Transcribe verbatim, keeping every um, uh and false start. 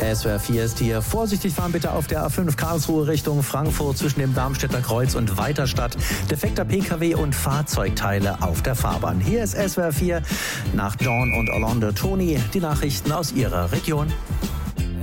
S W R vier ist hier. Vorsichtig fahren bitte auf der A fünf Karlsruhe Richtung Frankfurt zwischen dem Darmstädter Kreuz und Weiterstadt. Defekter P K W und Fahrzeugteile auf der Fahrbahn. Hier ist S W R vier nach Dawn und Orlando Tony. Die Nachrichten aus Ihrer Region.